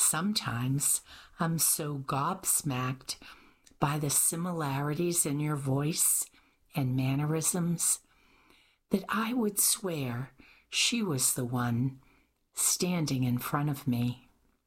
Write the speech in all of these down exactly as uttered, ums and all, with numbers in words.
Sometimes I'm so gobsmacked by the similarities in your voice and mannerisms that I would swear she was the one standing in front of me.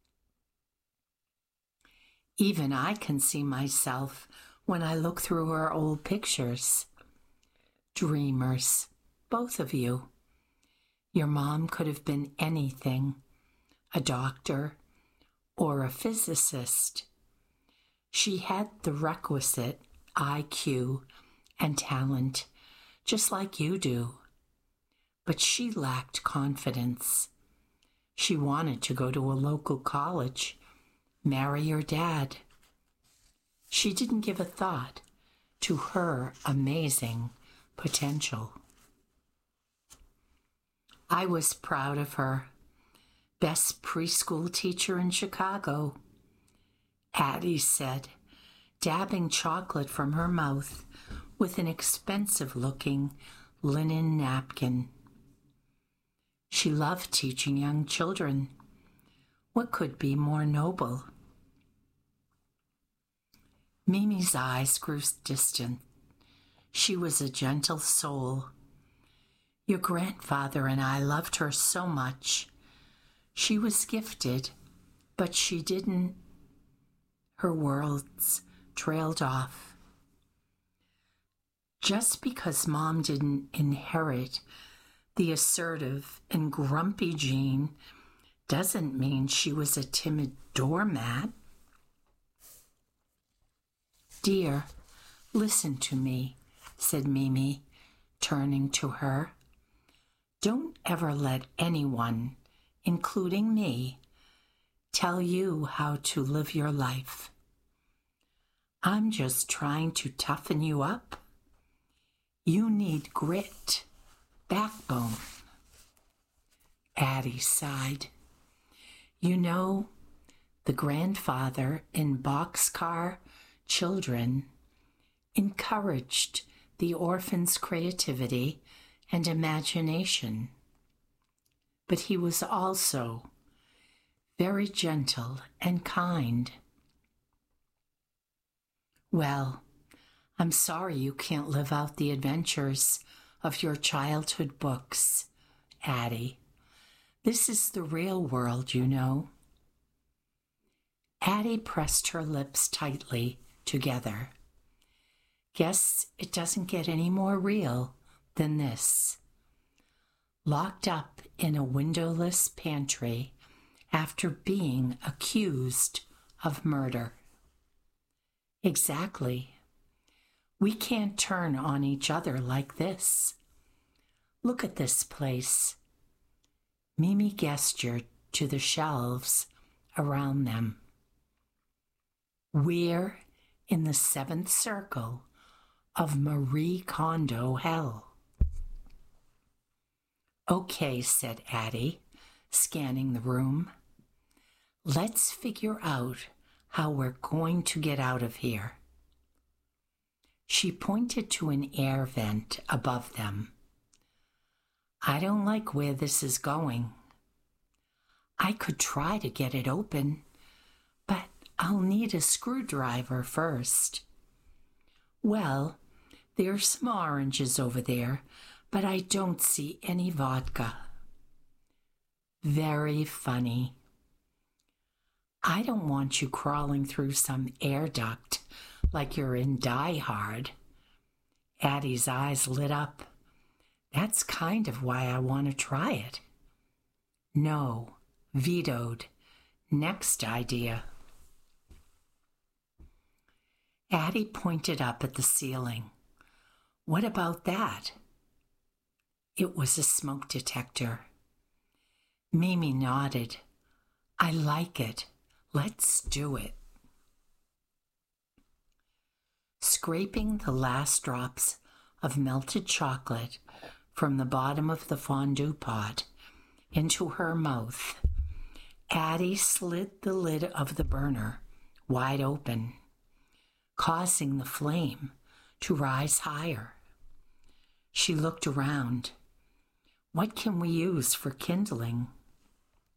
Even I can see myself when I look through her old pictures. Dreamers, both of you. Your mom could have been anything, a doctor or a physicist. She had the requisite I Q and talent, just like you do. But she lacked confidence. She wanted to go to a local college, marry your dad. She didn't give a thought to her amazing potential. I was proud of her. Best preschool teacher in Chicago, Addie said, dabbing chocolate from her mouth with an expensive-looking linen napkin. She loved teaching young children. What could be more noble? Mimi's eyes grew distant. She was a gentle soul. Your grandfather and I loved her so much. She was gifted, but she didn't. Her worlds trailed off. Just because Mom didn't inherit the assertive and grumpy gene doesn't mean she was a timid doormat. Dear, listen to me, said Mimi, turning to her. Don't ever let anyone, including me, tell you how to live your life. I'm just trying to toughen you up. You need grit, backbone. Addie sighed. You know, the grandfather in Boxcar Children encouraged the orphans' creativity and imagination, but he was also very gentle and kind. Well, I'm sorry you can't live out the adventures of your childhood books, Addie. This is the real world, you know. Addie pressed her lips tightly together. Guess it doesn't get any more real than this. Locked up in a windowless pantry after being accused of murder. Exactly. We can't turn on each other like this. Look at this place. Mimi gestured to the shelves around them. We're in the seventh circle of Marie Kondo hell. Okay, said Addie, scanning the room. Let's figure out how we're going to get out of here. She pointed to an air vent above them. I don't like where this is going. I could try to get it open, but I'll need a screwdriver first. Well, there's some oranges over there, but I don't see any vodka. Very funny. I don't want you crawling through some air duct like you're in Die Hard. Addie's eyes lit up. That's kind of why I want to try it. No, vetoed. Next idea. Addie pointed up at the ceiling. What about that? It was a smoke detector. Mimi nodded. I like it. Let's do it. Scraping the last drops of melted chocolate from the bottom of the fondue pot into her mouth, Addie slid the lid of the burner wide open, causing the flame to rise higher. She looked around. What can we use for kindling?